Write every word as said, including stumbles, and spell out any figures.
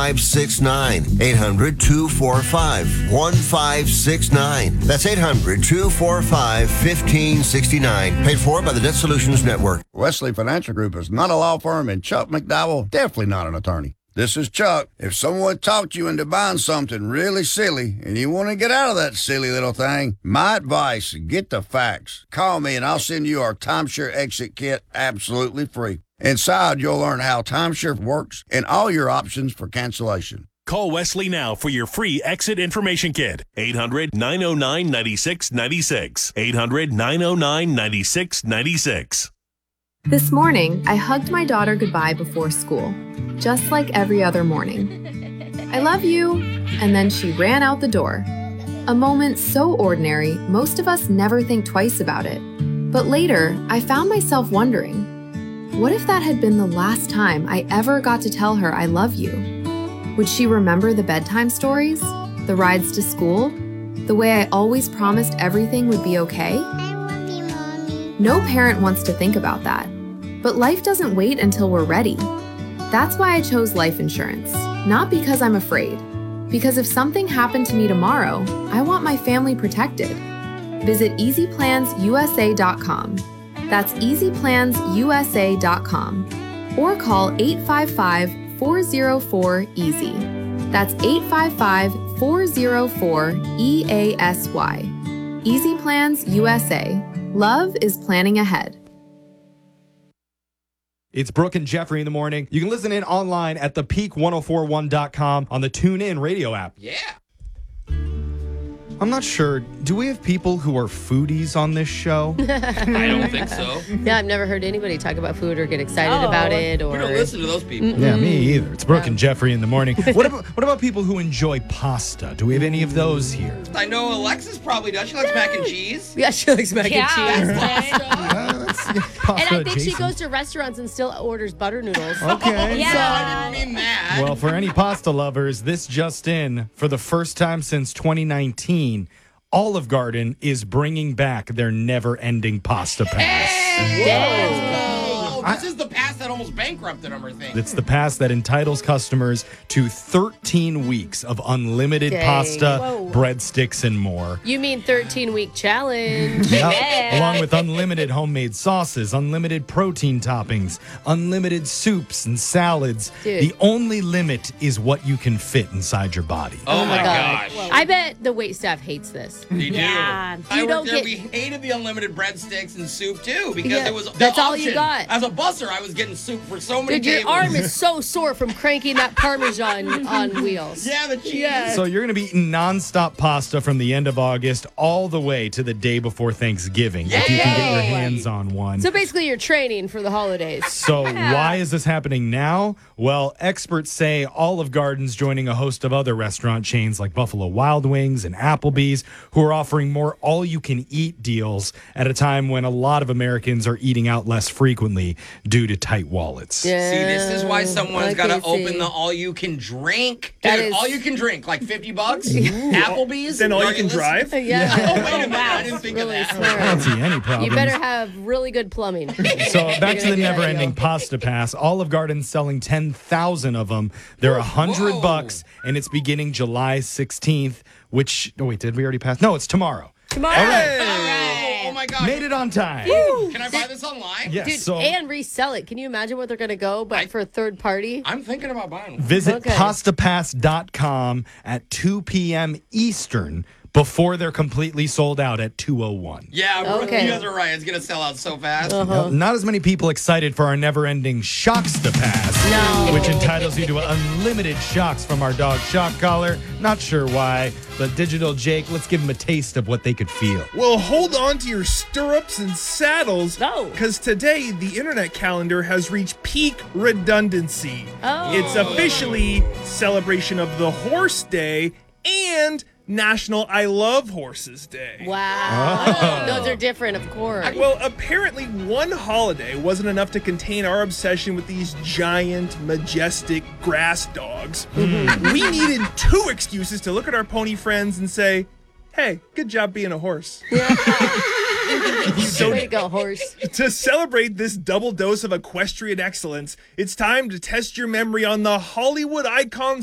five six nine. eight hundred, two four five, one five six nine. That's eight hundred, two four five, one five six nine. Paid for by the Debt Solutions Network. Wesley Financial Group is not a law firm, and Chuck McDowell, definitely not an attorney. This is Chuck. If someone talked you into buying something really silly and you want to get out of that silly little thing, my advice, get the facts. Call me and I'll send you our timeshare exit kit absolutely free. Inside, you'll learn how timeshare works and all your options for cancellation. Call Wesley now for your free exit information kit. eight hundred, nine oh nine, nine six nine six. eight hundred, nine oh nine, nine six nine six. This morning, I hugged my daughter goodbye before school, just like every other morning. I love you, and then she ran out the door. A moment so ordinary, most of us never think twice about it. But later, I found myself wondering, what if that had been the last time I ever got to tell her I love you? Would she remember the bedtime stories, the rides to school, the way I always promised everything would be okay? I love you, Mommy. No parent wants to think about that. But life doesn't wait until we're ready. That's why I chose life insurance, not because I'm afraid. Because if something happened to me tomorrow, I want my family protected. Visit easy plans u s a dot com. That's easy plans u s a dot com. Or call eight five five, four oh four, easy. That's eight five five, four oh four, E A S Y. Easy Plans U S A. Love is planning ahead. It's Brooke and Jeffrey in the morning. You can listen in online at the peak ten forty-one dot com on the TuneIn radio app. Yeah. I'm not sure. Do we have people who are foodies on this show? I don't think so. Yeah, I've never heard anybody talk about food or get excited Oh, about it. Or We don't listen to those people. Mm-mm. Yeah, me either. It's Brooke Yeah. and Jeffrey in the morning. What about what about people who enjoy pasta? Do we have any of those here? I know Alexis probably does. She likes mac and cheese. Yeah, she likes mac Yeah. and cheese. Uh, that's yeah, pasta And I think she adjacent. goes to restaurants and still orders butter noodles. Okay. Yeah. So I didn't mean that. Well, for any pasta lovers, this just in, for the first time since twenty nineteen, Olive Garden is bringing back their never-ending pasta pass. Whoa. This is the pass that almost bankrupted them, I think. It's the pass that entitles customers to thirteen weeks of unlimited Dang. pasta, Whoa. breadsticks, and more. You mean thirteen-week challenge. Yep. Along with unlimited homemade sauces, unlimited protein toppings, unlimited soups and salads. Dude. The only limit is what you can fit inside your body. Oh, my God. gosh. I bet the wait staff hates this. You do. Yeah. I You worked don't there. get- We hated the unlimited breadsticks and soup too because Yeah, it was the that's all you option. got. As a busser, I was getting soup for so many Dude, your tables. arm is so sore from cranking that Parmesan on wheels. Yeah, the cheese. Yeah. So you're going to be eating nonstop pasta from the end of August all the way to the day before Thanksgiving, if you can get your Yay! hands on one. So basically, you're training for the holidays. So why is this happening now? Well, experts say Olive Garden's joining a host of other restaurant chains like Buffalo Wild Wings and Applebee's, who are offering more all-you-can-eat deals at a time when a lot of Americans are eating out less frequently due to tight wallets. Yeah. See, this is why someone's I got to can see. open the all-you-can-drink. That Dude, is- all-you-can-drink, like fifty bucks. Applebee's. Then all you Are can listening? drive? Yeah. Oh, wait a minute. I didn't think Really of that. smart. I don't see any problems. You better have really good plumbing. So back to the Yeah, never-ending yeah. pasta pass. Olive Garden's selling ten thousand of them. They're a hundred Whoa. bucks, and it's beginning July sixteenth. Which? Oh wait, did we already pass? No, it's tomorrow. Tomorrow. All right. Oh, oh my gosh. Made it on time. Can I buy this online? Yes. Dude, so and resell it. Can you imagine what they're going to go, but I- for a third party? I'm thinking about buying one. visit Okay. pasta pass dot com at two p.m. Eastern before they're completely sold out at two oh one. Yeah, Okay. you guys are right. It's going to sell out so fast. Uh-huh. Not as many people excited for our never-ending Shocksta Pass, No. which entitles you to unlimited shocks from our dog Shock Collar. Not sure why, but Digital Jake, let's give them a taste of what they could feel. Well, hold on to your stirrups and saddles. No. Because today, the internet calendar has reached peak redundancy. Oh. It's officially celebration of the Horse Day and National I Love Horses Day. Wow. Those are different, of course. Well, apparently one holiday wasn't enough to contain our obsession with these giant, majestic grass dogs. We needed two excuses to look at our pony friends and say, hey, good job being a horse. Way to go, horse. To celebrate this double dose of equestrian excellence, it's time to test your memory on the Hollywood icons